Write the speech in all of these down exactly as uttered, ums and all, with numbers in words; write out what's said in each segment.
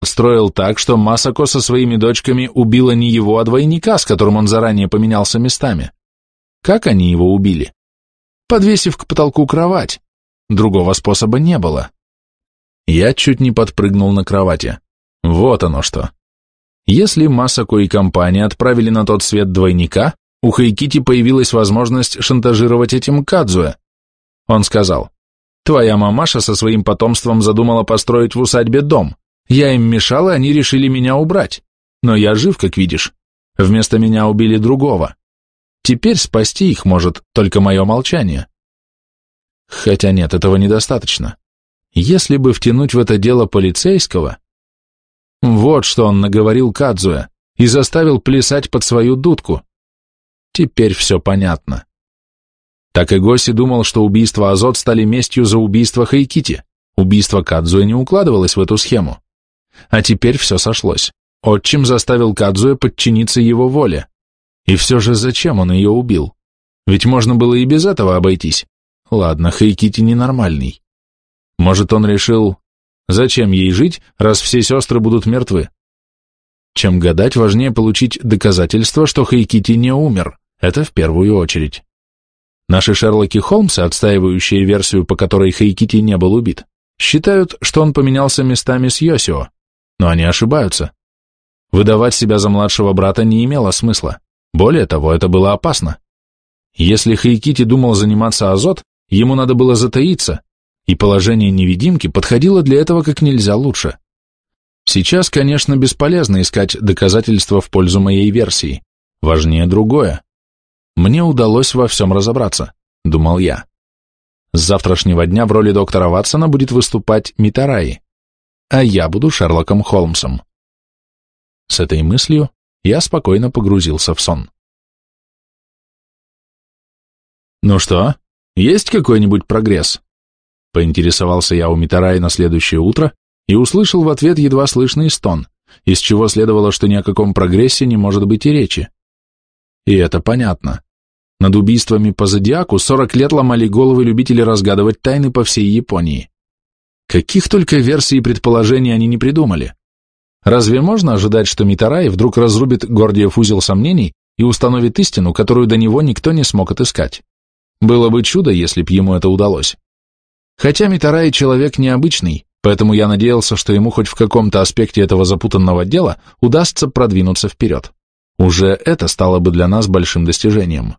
строил так, что Масако со своими дочками убила не его, а двойника, с которым он заранее поменялся местами. Как они его убили? Подвесив к потолку кровать. Другого способа не было. Я чуть не подпрыгнул на кровати. Вот оно что. Если Масако и компания отправили на тот свет двойника, у Хэйкити появилась возможность шантажировать этим Кадзуэ. Он сказал: «Твоя мамаша со своим потомством задумала построить в усадьбе дом. Я им мешал, и они решили меня убрать. Но я жив, как видишь. Вместо меня убили другого. Теперь спасти их может только мое молчание». Хотя нет, этого недостаточно. Если бы втянуть в это дело полицейского... Вот что он наговорил Кадзуэ и заставил плясать под свою дудку. Теперь все понятно. Такэгоси думал, что убийства Азот стали местью за убийство Хэйкити. Убийство Кадзуэ не укладывалось в эту схему. А теперь все сошлось. Отчим заставил Кадзуэ подчиниться его воле. И все же зачем он ее убил? Ведь можно было и без этого обойтись. Ладно, Хэйкити ненормальный. Может, он решил, зачем ей жить, раз все сестры будут мертвы? Чем гадать, важнее получить доказательство, что Хэйкити не умер. Это в первую очередь. Наши Шерлоки Холмсы, отстаивающие версию, по которой Хэйкити не был убит, считают, что он поменялся местами с Йосио, но они ошибаются. Выдавать себя за младшего брата не имело смысла. Более того, это было опасно. Если Хэйкити думал заниматься Азот, ему надо было затаиться, и положение невидимки подходило для этого как нельзя лучше. Сейчас, конечно, бесполезно искать доказательства в пользу моей версии. Важнее другое. Мне удалось во всем разобраться, думал я. С завтрашнего дня в роли доктора Ватсона будет выступать Митараи, а я буду Шерлоком Холмсом. С этой мыслью я спокойно погрузился в сон. «Ну что, есть какой-нибудь прогресс?» Поинтересовался я у Митараи на следующее утро и услышал в ответ едва слышный стон, из чего следовало, что ни о каком прогрессе не может быть и речи. И это понятно. Над убийствами по зодиаку сорок лет ломали головы любители разгадывать тайны по всей Японии. Каких только версий и предположений они не придумали. Разве можно ожидать, что Митараи вдруг разрубит Гордиев узел сомнений и установит истину, которую до него никто не смог отыскать? Было бы чудо, если б ему это удалось. Хотя Митараи человек необычный, поэтому я надеялся, что ему хоть в каком-то аспекте этого запутанного дела удастся продвинуться вперед. Уже это стало бы для нас большим достижением.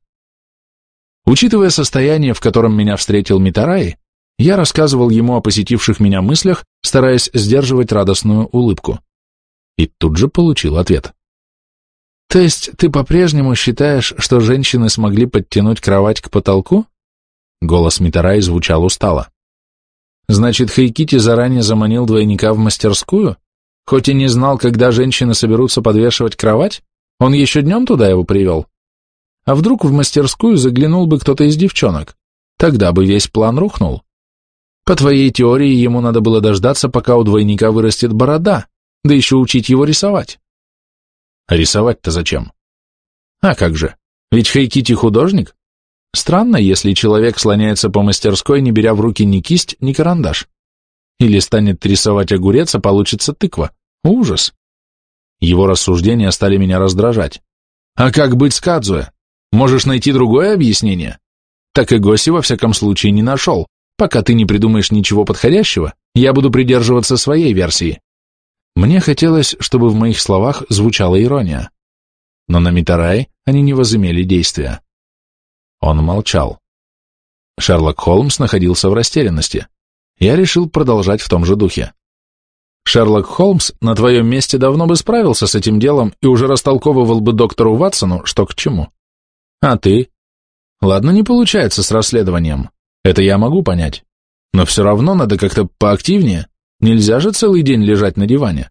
Учитывая состояние, в котором меня встретил Митараи, я рассказывал ему о посетивших меня мыслях, стараясь сдерживать радостную улыбку. И тут же получил ответ. «То есть ты по-прежнему считаешь, что женщины смогли подтянуть кровать к потолку?» Голос Митараи звучал устало. «Значит, Хэйкити заранее заманил двойника в мастерскую? Хоть и не знал, когда женщины соберутся подвешивать кровать, он еще днем туда его привел? А вдруг в мастерскую заглянул бы кто-то из девчонок? Тогда бы весь план рухнул. По твоей теории, ему надо было дождаться, пока у двойника вырастет борода, да еще учить его рисовать». «А рисовать-то зачем?» «А как же, ведь Хэйкити художник. Странно, если человек слоняется по мастерской, не беря в руки ни кисть, ни карандаш. Или станет рисовать огурец, а получится тыква. Ужас!» Его рассуждения стали меня раздражать. «А как быть с Кадзуэ? Можешь найти другое объяснение?» Такэгоси во всяком случае не нашел. Пока ты не придумаешь ничего подходящего, я буду придерживаться своей версии. Мне хотелось, чтобы в моих словах звучала ирония. Но на Митараи они не возымели действия. Он молчал. Шерлок Холмс находился в растерянности. Я решил продолжать в том же духе. Шерлок Холмс на твоем месте давно бы справился с этим делом и уже растолковывал бы доктору Ватсону, что к чему. А ты? Ладно, не получается с расследованием. Это я могу понять. Но все равно надо как-то поактивнее. Нельзя же целый день лежать на диване.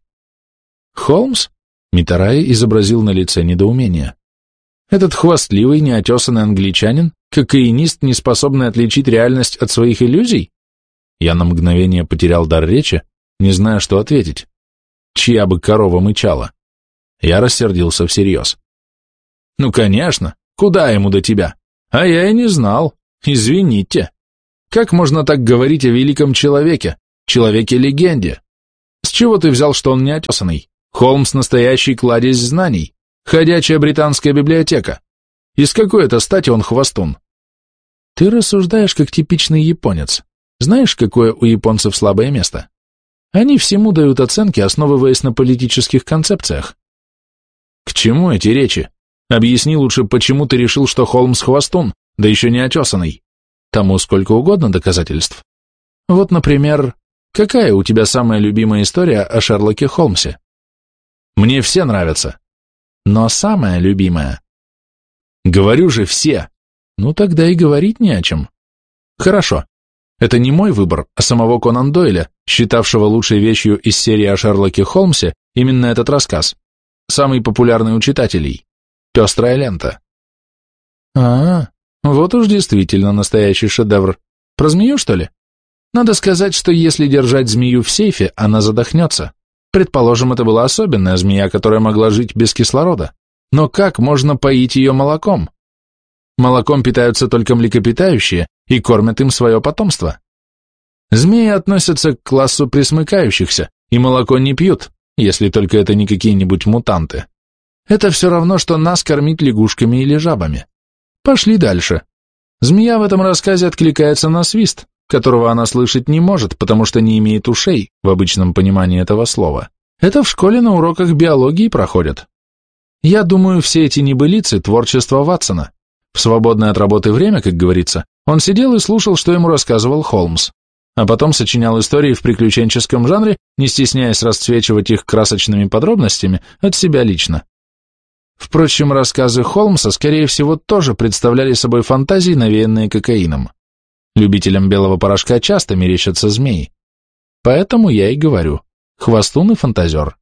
Холмс? Митараи изобразил на лице недоумение. Этот хвастливый, неотесанный англичанин, кокаинист, не способный отличить реальность от своих иллюзий? Я на мгновение потерял дар речи, не зная, что ответить. Чья бы корова мычала? Я рассердился всерьез. Ну, конечно, куда ему до тебя? А я и не знал. Извините. Как можно так говорить о великом человеке, человеке-легенде? С чего ты взял, что он неотесанный? Холмс — настоящий кладезь знаний, ходячая британская библиотека. И с какой это стати он хвостун? Ты рассуждаешь, как типичный японец. Знаешь, какое у японцев слабое место? Они всему дают оценки, основываясь на политических концепциях. К чему эти речи? Объясни лучше, почему ты решил, что Холмс хвостун, да еще не отесанный. Тому сколько угодно доказательств. Вот, например, какая у тебя самая любимая история о Шерлоке Холмсе? Мне все нравятся. Но самая любимая? Говорю же, все. Ну тогда и говорить не о чем. Хорошо. Это не мой выбор, а самого Конан Дойля, считавшего лучшей вещью из серии о Шерлоке Холмсе именно этот рассказ. Самый популярный у читателей. «Пестрая лента». А, вот уж действительно настоящий шедевр. Про змею, что ли? Надо сказать, что если держать змею в сейфе, она задохнется. Предположим, это была особенная змея, которая могла жить без кислорода. Но как можно поить ее молоком? Молоком питаются только млекопитающие и кормят им свое потомство. Змеи относятся к классу пресмыкающихся, и молоко не пьют, если только это не какие-нибудь мутанты. Это все равно, что нас кормить лягушками или жабами. Пошли дальше. Змея в этом рассказе откликается на свист, которого она слышать не может, потому что не имеет ушей, в обычном понимании этого слова. Это в школе на уроках биологии проходят. Я думаю, все эти небылицы – творчество Ватсона. В свободное от работы время, как говорится, он сидел и слушал, что ему рассказывал Холмс, а потом сочинял истории в приключенческом жанре, не стесняясь расцвечивать их красочными подробностями от себя лично. Впрочем, рассказы Холмса, скорее всего, тоже представляли собой фантазии, навеянные кокаином. Любителям белого порошка часто мерещатся змеи. Поэтому я и говорю, хвостун и фантазер.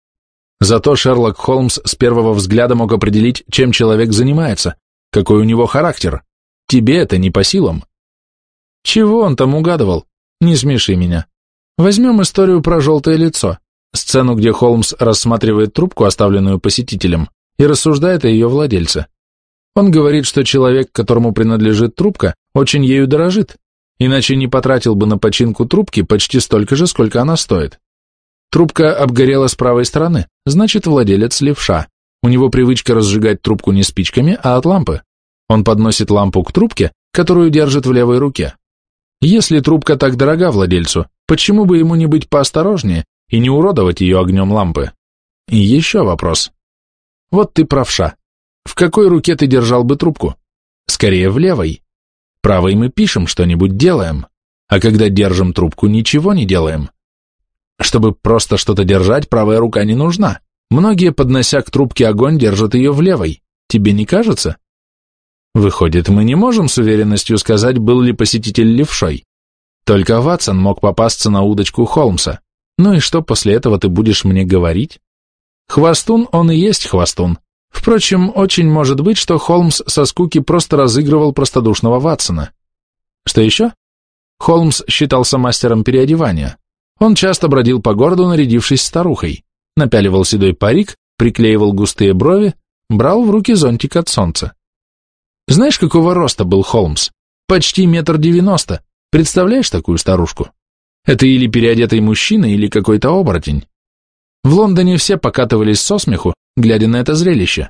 Зато Шерлок Холмс с первого взгляда мог определить, чем человек занимается, какой у него характер. Тебе это не по силам. Чего он там угадывал? Не смеши меня. Возьмем историю про желтое лицо, сцену, где Холмс рассматривает трубку, оставленную посетителем, и рассуждает о ее владельце. Он говорит, что человек, которому принадлежит трубка, очень ею дорожит, иначе не потратил бы на починку трубки почти столько же, сколько она стоит. Трубка обгорела с правой стороны, значит, владелец левша. У него привычка разжигать трубку не спичками, а от лампы. Он подносит лампу к трубке, которую держит в левой руке. Если трубка так дорога владельцу, почему бы ему не быть поосторожнее и не уродовать ее огнем лампы? И еще вопрос. Вот ты правша. В какой руке ты держал бы трубку? Скорее в левой. Правой мы пишем, что-нибудь делаем, а когда держим трубку, ничего не делаем. Чтобы просто что-то держать, правая рука не нужна. Многие, поднося к трубке огонь, держат ее в левой. Тебе не кажется? Выходит, мы не можем с уверенностью сказать, был ли посетитель левшой. Только Ватсон мог попасться на удочку Холмса. Ну и что после этого ты будешь мне говорить? Хвостун он и есть хвостун. Впрочем, очень может быть, что Холмс со скуки просто разыгрывал простодушного Ватсона. Что еще? Холмс считался мастером переодевания. Он часто бродил по городу, нарядившись старухой, напяливал седой парик, приклеивал густые брови, брал в руки зонтик от солнца. Знаешь, какого роста был Холмс? Почти метр девяносто. Представляешь такую старушку? Это или переодетый мужчина, или какой-то оборотень. В Лондоне все покатывались со смеху, глядя на это зрелище.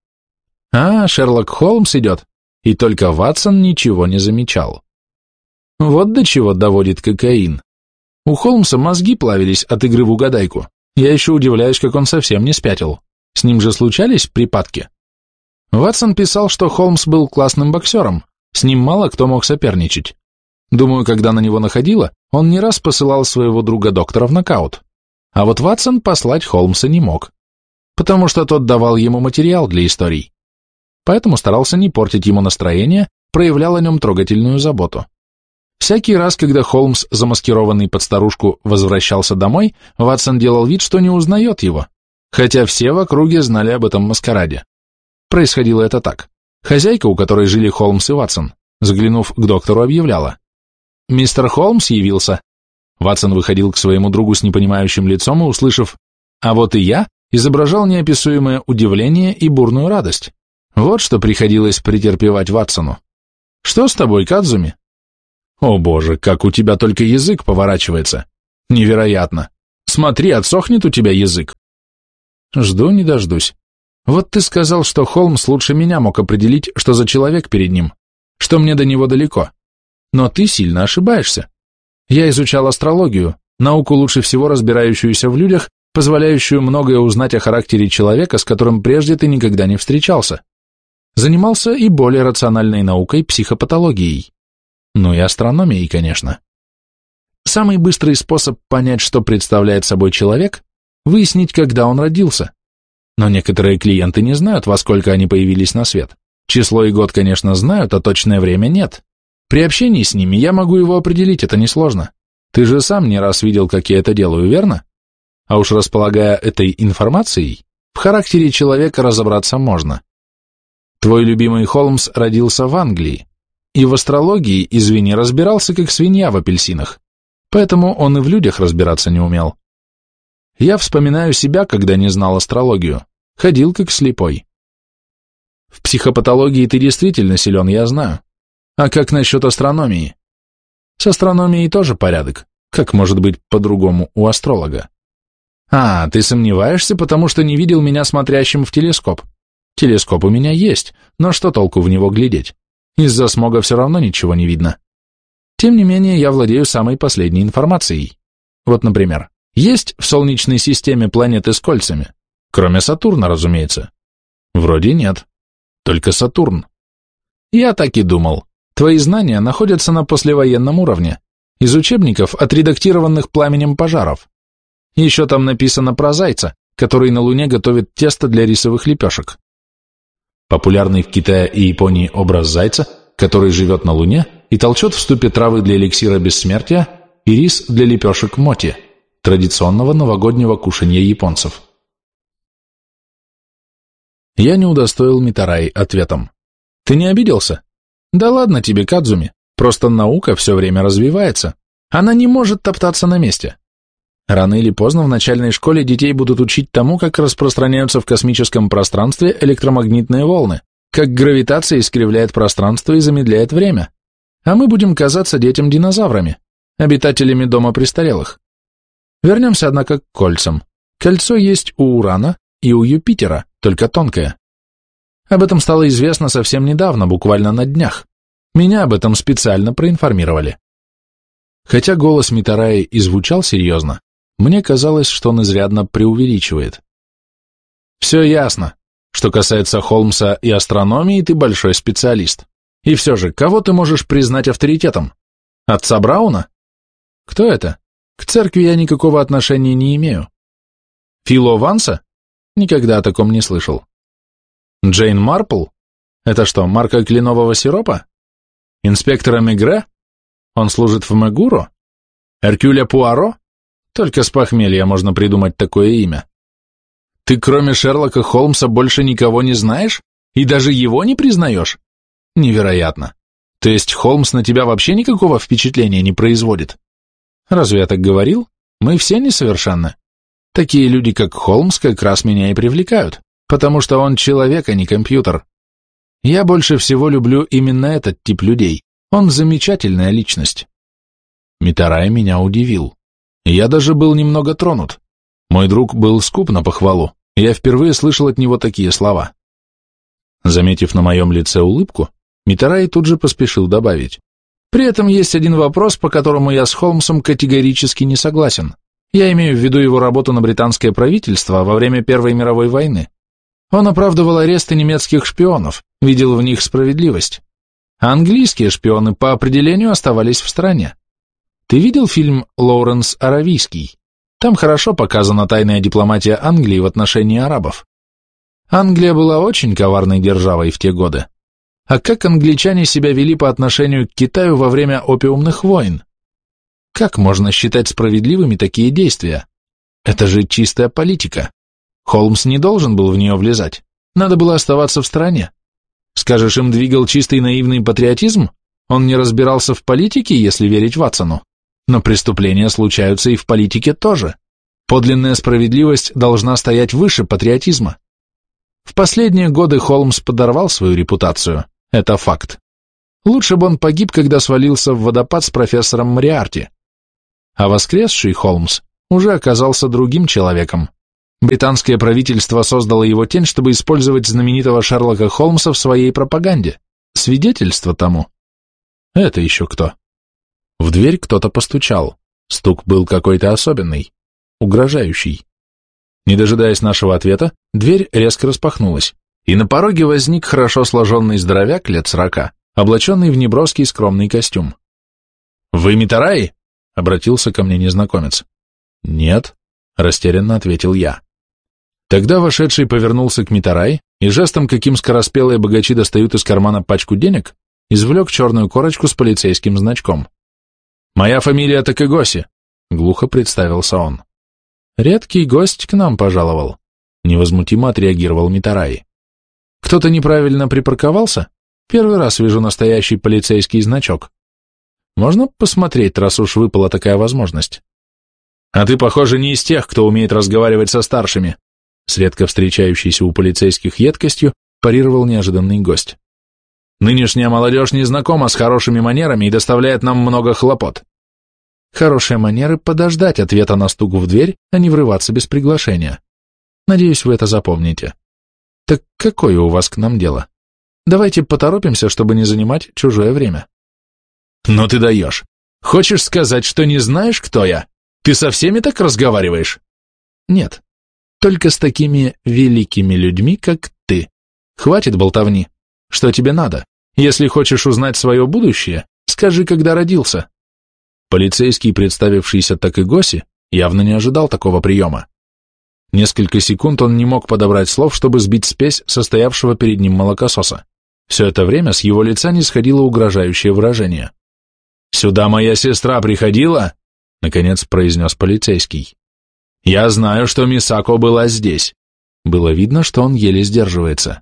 А, Шерлок Холмс идет, и только Ватсон ничего не замечал. Вот до чего доводит кокаин. У Холмса мозги плавились от игры в угадайку. Я еще удивляюсь, как он совсем не спятил. С ним же случались припадки. Ватсон писал, что Холмс был классным боксером, с ним мало кто мог соперничать. Думаю, когда на него находило, он не раз посылал своего друга-доктора в нокаут. А вот Ватсон послать Холмса не мог, потому что тот давал ему материал для историй. Поэтому старался не портить ему настроение, проявлял о нем трогательную заботу. Всякий раз, когда Холмс, замаскированный под старушку, возвращался домой, Ватсон делал вид, что не узнает его, хотя все в округе знали об этом маскараде. Происходило это так. Хозяйка, у которой жили Холмс и Ватсон, заглянув к доктору, объявляла: «Мистер Холмс явился». Ватсон выходил к своему другу с непонимающим лицом и, услышав «а вот и я», изображал неописуемое удивление и бурную радость. Вот что приходилось претерпевать Ватсону. «Что с тобой, Кадзуми?» «О боже, как у тебя только язык поворачивается! Невероятно! С Смотри, отсохнет у тебя язык. Жду не дождусь. Вот ты сказал, что Холмс лучше меня мог определить, что за человек перед ним, что мне до него далеко. Но ты сильно ошибаешься. Я изучал астрологию, науку, лучше всего разбирающуюся в людях, позволяющую многое узнать о характере человека, с которым прежде ты никогда не встречался. Занимался и более рациональной наукой, психопатологией. Ну и астрономией, конечно. Самый быстрый способ понять, что представляет собой человек, выяснить, когда он родился. Но некоторые клиенты не знают, во сколько они появились на свет. Число и год, конечно, знают, а точное время нет. При общении с ними я могу его определить, это несложно. Ты же сам не раз видел, как я это делаю, верно? А уж располагая этой информацией, в характере человека разобраться можно. Твой любимый Холмс родился в Англии, и в астрологии, извини, разбирался как свинья в апельсинах, поэтому он и в людях разбираться не умел. Я вспоминаю себя, когда не знал астрологию, ходил как слепой. В психопатологии ты действительно силен, я знаю. А как насчет астрономии? С астрономией тоже порядок, как может быть по-другому у астролога? А, ты сомневаешься, потому что не видел меня смотрящим в телескоп. Телескоп у меня есть, но что толку в него глядеть? Из-за смога все равно ничего не видно. Тем не менее, я владею самой последней информацией. Вот, например, есть в Солнечной системе планеты с кольцами? Кроме Сатурна, разумеется. Вроде нет. Только Сатурн. Я так и думал. Твои знания находятся на послевоенном уровне, из учебников, отредактированных пламенем пожаров. Еще там написано про зайца, который на Луне готовит тесто для рисовых лепешек. Популярный в Китае и Японии образ зайца, который живет на Луне и толчет в ступе травы для эликсира бессмертия и рис для лепешек моти, традиционного новогоднего кушанья японцев. Я не удостоил Митараи ответом. Ты не обиделся? Да ладно тебе, Кадзуми, просто наука все время развивается. Она не может топтаться на месте. Рано или поздно в начальной школе детей будут учить тому, как распространяются в космическом пространстве электромагнитные волны, как гравитация искривляет пространство и замедляет время. А мы будем казаться детям динозаврами, обитателями дома престарелых. Вернемся, однако, к кольцам. Кольцо есть у Урана и у Юпитера, только тонкое. Об этом стало известно совсем недавно, буквально на днях. Меня об этом специально проинформировали. Хотя голос Митараи и звучал серьезно, мне казалось, что он изрядно преувеличивает. Все ясно. Что касается Холмса и астрономии, ты большой специалист. И все же, кого ты можешь признать авторитетом? Отца Брауна? Кто это? К церкви я никакого отношения не имею. Фило Ванса? Никогда о таком не слышал. Джейн Марпл? Это что, марка кленового сиропа? Инспектора Мегре? Он служит в Мегуро? Эркюля Пуаро? Только с похмелья можно придумать такое имя. Ты кроме Шерлока Холмса больше никого не знаешь? И даже его не признаешь? Невероятно. То есть Холмс на тебя вообще никакого впечатления не производит? Разве я так говорил? Мы все несовершенны. Такие люди, как Холмс, как раз меня и привлекают, потому что он человек, а не компьютер. Я больше всего люблю именно этот тип людей. Он замечательная личность. Митараи меня удивил. Я даже был немного тронут. Мой друг был скуп на похвалу. Я впервые слышал от него такие слова. Заметив на моем лице улыбку, Митараи тут же поспешил добавить. При этом есть один вопрос, по которому я с Холмсом категорически не согласен. Я имею в виду его работу на британское правительство во время Первой мировой войны. Он оправдывал аресты немецких шпионов, видел в них справедливость. А английские шпионы по определению оставались в стране. Ты видел фильм «Лоуренс Аравийский»? Там хорошо показана тайная дипломатия Англии в отношении арабов. Англия была очень коварной державой в те годы. А как англичане себя вели по отношению к Китаю во время опиумных войн? Как можно считать справедливыми такие действия? Это же чистая политика. Холмс не должен был в нее влезать. Надо было оставаться в стороне. Скажешь, им двигал чистый наивный патриотизм? Он не разбирался в политике, если верить Ватсону. Но преступления случаются и в политике тоже. Подлинная справедливость должна стоять выше патриотизма. В последние годы Холмс подорвал свою репутацию. Это факт. Лучше бы он погиб, когда свалился в водопад с профессором Мориарти. А воскресший Холмс уже оказался другим человеком. Британское правительство создало его тень, чтобы использовать знаменитого Шерлока Холмса в своей пропаганде. Свидетельство тому. Это еще кто? В дверь кто-то постучал. Стук был какой-то особенный, угрожающий. Не дожидаясь нашего ответа, дверь резко распахнулась, и на пороге возник хорошо сложенный здоровяк лет сорока, облаченный в неброский скромный костюм. «Вы Митараи?» — обратился ко мне незнакомец. «Нет», — растерянно ответил я. Тогда вошедший повернулся к Митараи и жестом, каким скороспелые богачи достают из кармана пачку денег, извлек черную корочку с полицейским значком. «Моя фамилия Такэгоси», — глухо представился он. «Редкий гость к нам пожаловал», — невозмутимо отреагировал Митараи. «Кто-то неправильно припарковался? Первый раз вижу настоящий полицейский значок. Можно посмотреть, раз уж выпала такая возможность?» «А ты, похоже, не из тех, кто умеет разговаривать со старшими», с редко встречающейся у полицейских едкостью парировал неожиданный гость. «Нынешняя молодежь не знакома с хорошими манерами и доставляет нам много хлопот». «Хорошие манеры — подождать ответа на стук в дверь, а не врываться без приглашения. Надеюсь, вы это запомните. Так какое у вас к нам дело? Давайте поторопимся, чтобы не занимать чужое время». «Но ты даешь. Хочешь сказать, что не знаешь, кто я? Ты со всеми так разговариваешь?» «Нет. Только с такими великими людьми, как ты. Хватит болтовни. Что тебе надо? Если хочешь узнать свое будущее, скажи, когда родился». Полицейский, представившийся Такэгоси, явно не ожидал такого приема. Несколько секунд он не мог подобрать слов, чтобы сбить спесь состоявшего перед ним молокососа. Все это время с его лица не сходило угрожающее выражение. «Сюда моя сестра приходила?» — наконец произнес полицейский. «Я знаю, что Мисако была здесь». Было видно, что он еле сдерживается.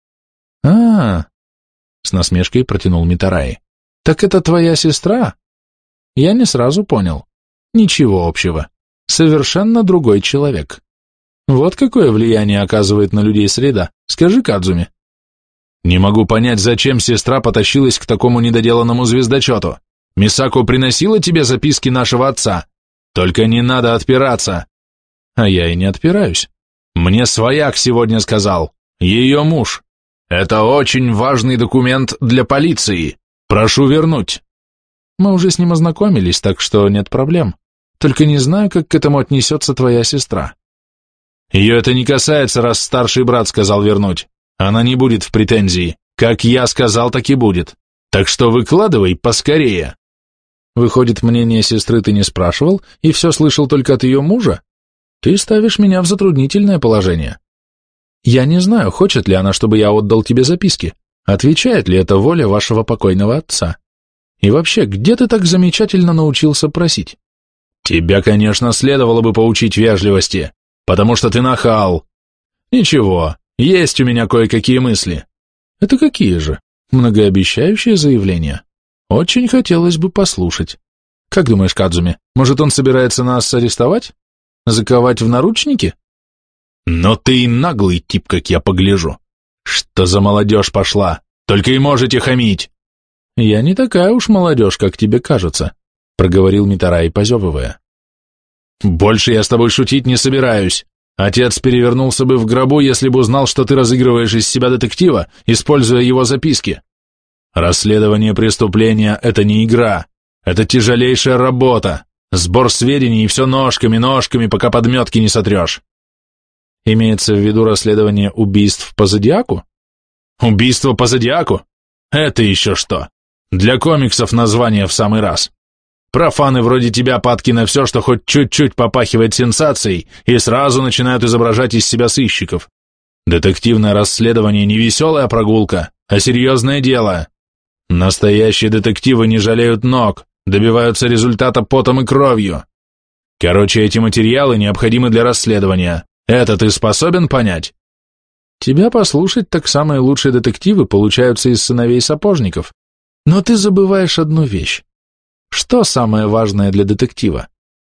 «А-а-а», с насмешкой протянул Митараи. «Так это твоя сестра?» «Я не сразу понял. Ничего общего. Совершенно другой человек. Вот какое влияние оказывает на людей среда. Скажи, Кадзуми». «Не могу понять, зачем сестра потащилась к такому недоделанному звездочету. Мисако приносила тебе записки нашего отца? Только не надо отпираться». «А я и не отпираюсь. Мне свояк сегодня сказал. Ее муж. Это очень важный документ для полиции. Прошу вернуть». «Мы уже с ним ознакомились, так что нет проблем. Только не знаю, как к этому отнесется твоя сестра». «Ее это не касается, раз старший брат сказал вернуть. Она не будет в претензии. Как я сказал, так и будет. Так что выкладывай поскорее». «Выходит, мнение сестры ты не спрашивал и все слышал только от ее мужа? Ты ставишь меня в затруднительное положение. Я не знаю, хочет ли она, чтобы я отдал тебе записки, отвечает ли это воля вашего покойного отца. И вообще, где ты так замечательно научился просить?» «Тебя, конечно, следовало бы поучить вежливости, потому что ты нахал. Ничего, есть у меня кое-какие мысли». «Это какие же? Многообещающее заявление. Очень хотелось бы послушать. Как думаешь, Кадзуми, может, он собирается нас арестовать? Заковать в наручники?» «Но ты и наглый тип, как я погляжу. Что за молодежь пошла? Только и можете хамить». «Я не такая уж молодежь, как тебе кажется», — проговорил Митараи, позевывая. «Больше я с тобой шутить не собираюсь. Отец перевернулся бы в гробу, если бы узнал, что ты разыгрываешь из себя детектива, используя его записки. Расследование преступления — это не игра, это тяжелейшая работа, сбор сведений и все ножками, ножками, пока подметки не сотрешь». «Имеется в виду расследование убийств по зодиаку?» «Убийство по зодиаку? Это еще что? Для комиксов название в самый раз. Профаны вроде тебя падки на все, что хоть чуть-чуть попахивает сенсацией, и сразу начинают изображать из себя сыщиков. Детективное расследование не веселая прогулка, а серьезное дело. Настоящие детективы не жалеют ног, добиваются результата потом и кровью. Короче, эти материалы необходимы для расследования. Это ты способен понять?» «Тебя послушать, так самые лучшие детективы получаются из сыновей сапожников. Но ты забываешь одну вещь. Что самое важное для детектива?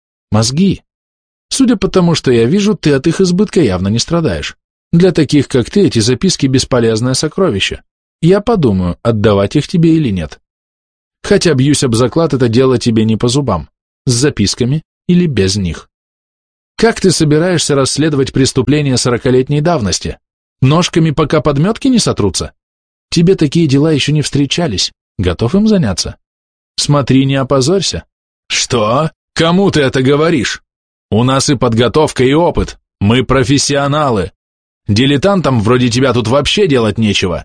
Мозги. Судя по тому, что я вижу, ты от их избытка явно не страдаешь. Для таких, как ты, эти записки – бесполезное сокровище. Я подумаю, отдавать их тебе или нет. Хотя, бьюсь об заклад, это дело тебе не по зубам. С записками или без них. Как ты собираешься расследовать преступление сорокалетней давности? Ножками, пока подметки не сотрутся? Тебе такие дела еще не встречались. Готов им заняться? Смотри, не опозорься. Что? Кому ты это говоришь? У нас и подготовка, и опыт. Мы профессионалы. Дилетантам вроде тебя тут вообще делать нечего.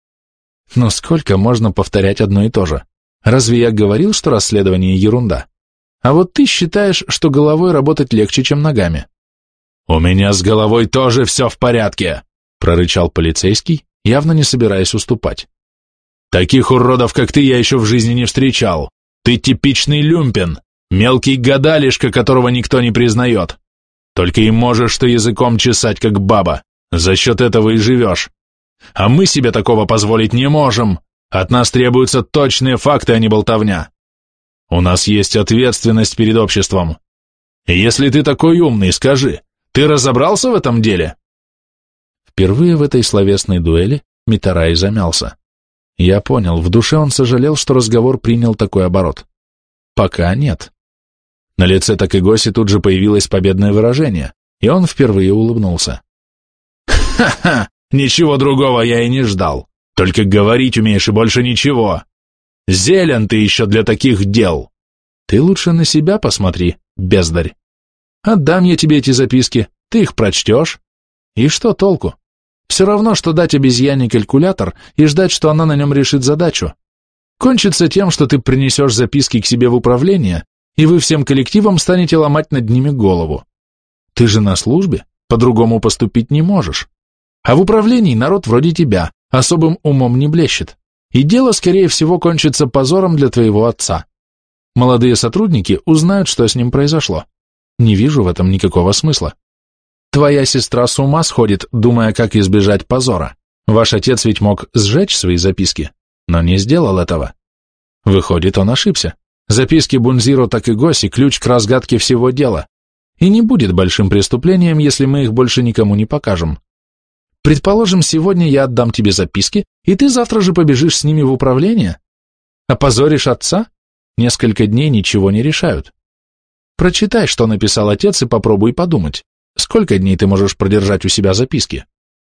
Но сколько можно повторять одно и то же? Разве я говорил, что расследование ерунда? А вот ты считаешь, что головой работать легче, чем ногами. У меня с головой тоже все в порядке, прорычал полицейский, явно не собираясь уступать. Таких уродов, как ты, я еще в жизни не встречал. Ты типичный люмпен, мелкий гадалишка, которого никто не признает. Только и можешь что языком чесать, как баба. За счет этого и живешь. А мы себе такого позволить не можем. От нас требуются точные факты, а не болтовня. У нас есть ответственность перед обществом. И если ты такой умный, скажи, ты разобрался в этом деле? Впервые в этой словесной дуэли Митараи замялся. Я понял, в душе он сожалел, что разговор принял такой оборот. Пока нет. На лице Такэгоси тут же появилось победное выражение, и он впервые улыбнулся. «Ха-ха! Ничего другого я и не ждал. Только говорить умеешь и больше ничего. Зелен ты еще для таких дел. Ты лучше на себя посмотри, бездарь. Отдам я тебе эти записки, ты их прочтешь. И что толку? Все равно, что дать обезьяне калькулятор и ждать, что она на нем решит задачу. Кончится тем, что ты принесешь записки к себе в управление, и вы всем коллективом станете ломать над ними голову. Ты же на службе, по-другому поступить не можешь. А в управлении народ вроде тебя особым умом не блещет, и дело, скорее всего, кончится позором для твоего отца. Молодые сотрудники узнают, что с ним произошло. Не вижу в этом никакого смысла. Твоя сестра с ума сходит, думая, как избежать позора. Ваш отец ведь мог сжечь свои записки, но не сделал этого. Выходит, он ошибся. Записки Бунзиро Такэгоси – ключ к разгадке всего дела. И не будет большим преступлением, если мы их больше никому не покажем. Предположим, сегодня я отдам тебе записки, и ты завтра же побежишь с ними в управление. Опозоришь отца? Несколько дней ничего не решают. Прочитай, что написал отец, и попробуй подумать. Сколько дней ты можешь продержать у себя записки?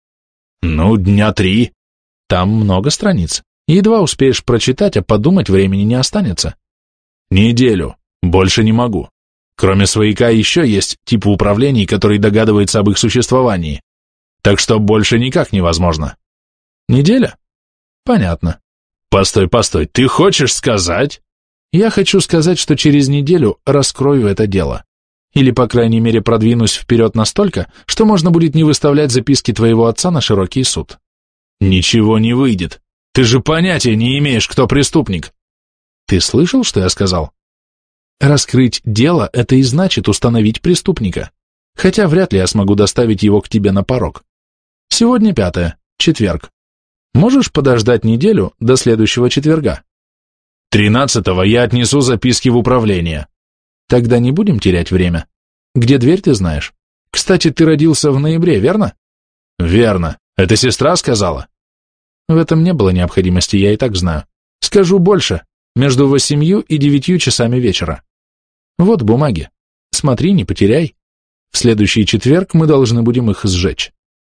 Ну, дня три. Там много страниц. Едва успеешь прочитать, а подумать времени не останется. Неделю. Больше не могу. Кроме свояка еще есть типы управлений, который догадывается об их существовании. Так что больше никак невозможно. Неделя? Понятно. Постой, постой, ты хочешь сказать? Я хочу сказать, что через неделю раскрою это дело. Или, по крайней мере, продвинусь вперед настолько, что можно будет не выставлять записки твоего отца на широкий суд. Ничего не выйдет. Ты же понятия не имеешь, кто преступник. Ты слышал, что я сказал? Раскрыть дело – это и значит установить преступника. Хотя вряд ли я смогу доставить его к тебе на порог. Сегодня пятое, четверг. Можешь подождать неделю до следующего четверга? Тринадцатого я отнесу записки в управление. Тогда не будем терять время. Где дверь, ты знаешь? Кстати, ты родился в ноябре, верно? Верно. Это сестра сказала? В этом не было необходимости, я и так знаю. Скажу больше. Между восемью и девятью часами вечера. Вот бумаги. Смотри, не потеряй. В следующий четверг мы должны будем их сжечь.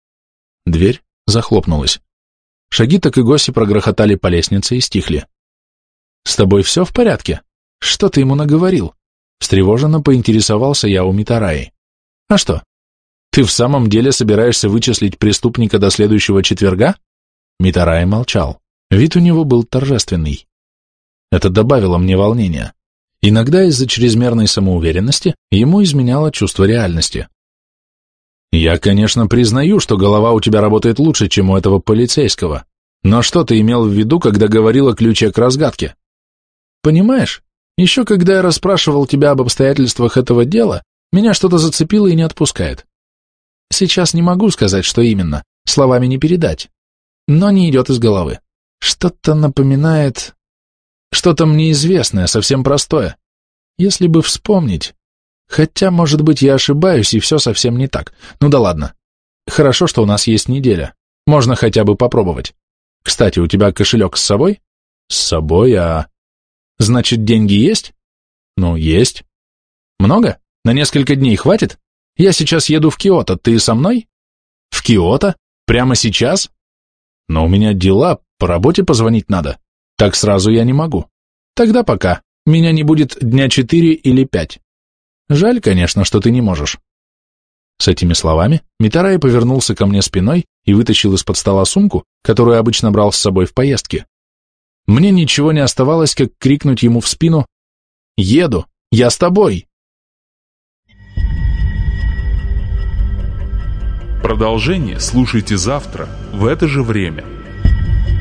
Дверь захлопнулась. Шаги Такэгоси прогрохотали по лестнице и стихли. «С тобой все в порядке? Что ты ему наговорил?» Встревоженно поинтересовался я у Митараи. «А что? Ты в самом деле собираешься вычислить преступника до следующего четверга?» Митараи молчал. Вид у него был торжественный. Это добавило мне волнения. Иногда из-за чрезмерной самоуверенности ему изменяло чувство реальности. «Я, конечно, признаю, что голова у тебя работает лучше, чем у этого полицейского. Но что ты имел в виду, когда говорил о ключе к разгадке? Понимаешь, еще когда я расспрашивал тебя об обстоятельствах этого дела, меня что-то зацепило и не отпускает. Сейчас не могу сказать, что именно, словами не передать, но не идет из головы. Что-то напоминает... Что-то мне известное, совсем простое. Если бы вспомнить... Хотя, может быть, я ошибаюсь, и все совсем не так. Ну да ладно. Хорошо, что у нас есть неделя. Можно хотя бы попробовать. Кстати, у тебя кошелек с собой? С собой, а... Значит, деньги есть? Ну, есть. Много? На несколько дней хватит? Я сейчас еду в Киото, ты со мной? В Киото? Прямо сейчас? Но у меня дела, по работе позвонить надо. Так сразу я не могу. Тогда пока. Меня не будет дня четыре или пять. Жаль, конечно, что ты не можешь. С этими словами Митарай повернулся ко мне спиной и вытащил из-под стола сумку, которую обычно брал с собой в поездке. Мне ничего не оставалось, как крикнуть ему в спину: «Еду! Я с тобой!» Продолжение слушайте завтра в это же время.